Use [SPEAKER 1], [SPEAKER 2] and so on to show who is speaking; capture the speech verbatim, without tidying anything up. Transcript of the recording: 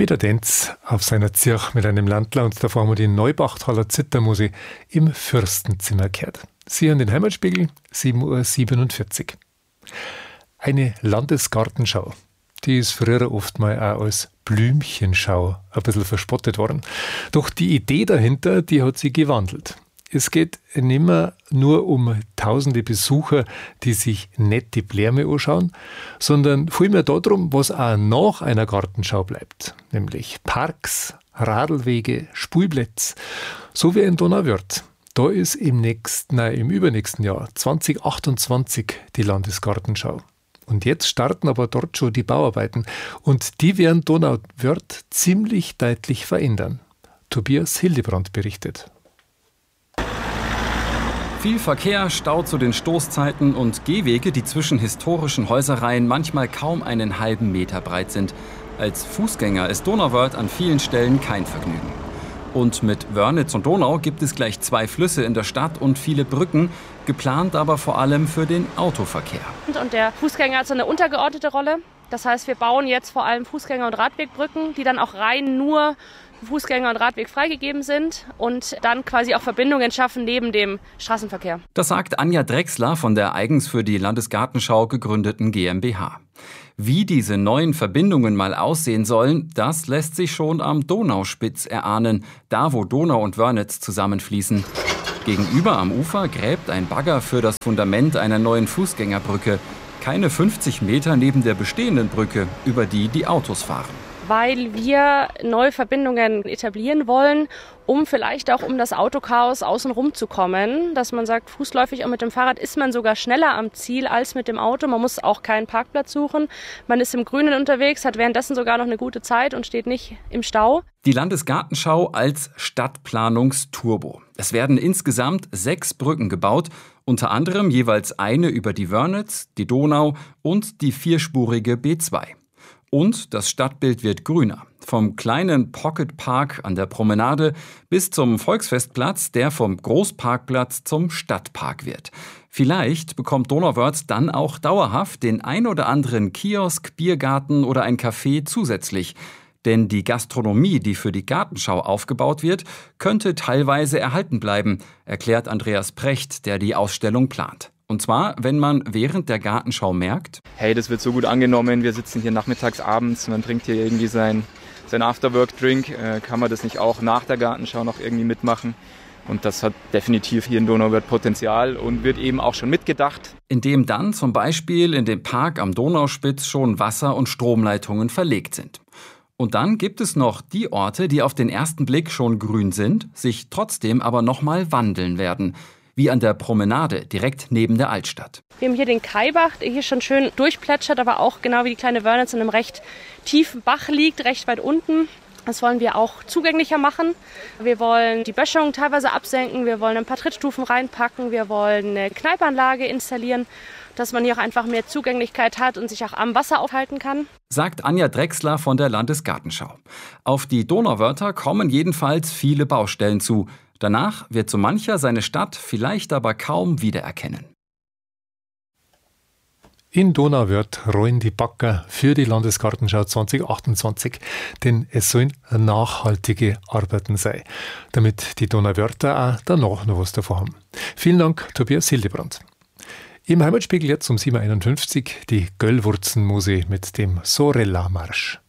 [SPEAKER 1] Peter Denz auf seiner Zirch mit einem Landler und davor haben wir die Neubachtaler Zittermusik im Fürstenzimmer gehört. Sie hören den Heimatspiegel, sieben Uhr siebenundvierzig. Eine Landesgartenschau, die ist früher oft mal auch als Blümchenschau ein bisschen verspottet worden. Doch die Idee dahinter, die hat sich gewandelt. Es geht nicht mehr nur um tausende Besucher, die sich nett die Blärme anschauen, sondern vielmehr darum, was auch nach einer Gartenschau bleibt. Nämlich Parks, Radlwege, Spielplätze, so wie in Donauwörth. Da ist im nächsten, nein, im übernächsten Jahr zwanzig achtundzwanzig die Landesgartenschau. Und jetzt starten aber dort schon die Bauarbeiten und die werden Donauwörth ziemlich deutlich verändern. Tobias Hildebrand berichtet.
[SPEAKER 2] Viel Verkehr, Stau zu den Stoßzeiten und Gehwege, die zwischen historischen Häuserreihen manchmal kaum einen halben Meter breit sind. Als Fußgänger ist Donauwörth an vielen Stellen kein Vergnügen. Und mit Wörnitz und Donau gibt es gleich zwei Flüsse in der Stadt und viele Brücken, geplant aber vor allem für den Autoverkehr.
[SPEAKER 3] Und der Fußgänger hat so eine untergeordnete Rolle. Das heißt, wir bauen jetzt vor allem Fußgänger- und Radwegbrücken, die dann auch rein nur Fußgänger- und Radweg freigegeben sind und dann quasi auch Verbindungen schaffen neben dem Straßenverkehr.
[SPEAKER 2] Das sagt Anja Drechsler von der eigens für die Landesgartenschau gegründeten GmbH. Wie diese neuen Verbindungen mal aussehen sollen, das lässt sich schon am Donauspitz erahnen, da wo Donau und Wörnitz zusammenfließen. Gegenüber am Ufer gräbt ein Bagger für das Fundament einer neuen Fußgängerbrücke. Keine fünfzig Meter neben der bestehenden Brücke, über die die Autos fahren.
[SPEAKER 3] Weil wir neue Verbindungen etablieren wollen, um vielleicht auch um das Autochaos außenrum zu kommen. Dass man sagt, fußläufig und mit dem Fahrrad ist man sogar schneller am Ziel als mit dem Auto. Man muss auch keinen Parkplatz suchen. Man ist im Grünen unterwegs, hat währenddessen sogar noch eine gute Zeit und steht nicht im Stau.
[SPEAKER 2] Die Landesgartenschau als Stadtplanungsturbo. Es werden insgesamt sechs Brücken gebaut, unter anderem jeweils eine über die Wörnitz, die Donau und die vierspurige B zwei. Und das Stadtbild wird grüner. Vom kleinen Pocket Park an der Promenade bis zum Volksfestplatz, der vom Großparkplatz zum Stadtpark wird. Vielleicht bekommt Donauwörth dann auch dauerhaft den ein oder anderen Kiosk, Biergarten oder ein Café zusätzlich. Denn die Gastronomie, die für die Gartenschau aufgebaut wird, könnte teilweise erhalten bleiben, erklärt Andreas Precht, der die Ausstellung plant. Und zwar, wenn man während der Gartenschau merkt,
[SPEAKER 4] hey, das wird so gut angenommen, wir sitzen hier nachmittags, abends, man trinkt hier irgendwie sein, sein Afterwork-Drink, äh, kann man das nicht auch nach der Gartenschau noch irgendwie mitmachen? Und das hat definitiv hier in Donauwörth Potenzial und wird eben auch schon mitgedacht.
[SPEAKER 2] Indem dann zum Beispiel in dem Park am Donauspitz schon Wasser- und Stromleitungen verlegt sind. Und dann gibt es noch die Orte, die auf den ersten Blick schon grün sind, sich trotzdem aber nochmal wandeln werden. Wie an der Promenade direkt neben der Altstadt.
[SPEAKER 3] Wir haben hier den Kaibach, der hier schon schön durchplätschert, aber auch genau wie die kleine Wörnitz in einem recht tiefen Bach liegt, recht weit unten. Das wollen wir auch zugänglicher machen. Wir wollen die Böschung teilweise absenken, wir wollen ein paar Trittstufen reinpacken, wir wollen eine Kneipanlage installieren, dass man hier auch einfach mehr Zugänglichkeit hat und sich auch am Wasser aufhalten kann.
[SPEAKER 2] Sagt Anja Drechsler von der Landesgartenschau. Auf die Donauwörther kommen jedenfalls viele Baustellen zu. Danach wird so mancher seine Stadt vielleicht aber kaum wiedererkennen.
[SPEAKER 1] In Donauwörth rollen die Bagger für die Landesgartenschau zwanzig achtundzwanzig, denn es sollen nachhaltige Arbeiten sein, damit die Donauwörther auch danach noch was davon haben. Vielen Dank, Tobias Hildebrand. Im Heimatspiegel jetzt um sieben Uhr einundfünfzig die Göllwurzenmusik mit dem Sorella-Marsch.